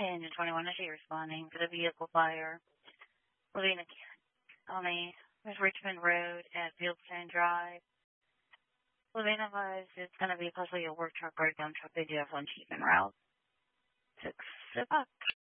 Engine 21, is she responding to the vehicle fire? Lavina County, there's Richmond Road at Fieldstone Drive. Lavina advised it's going to be possibly a work truck or a dump truck. They do have one cheap en route. 6 o'clock.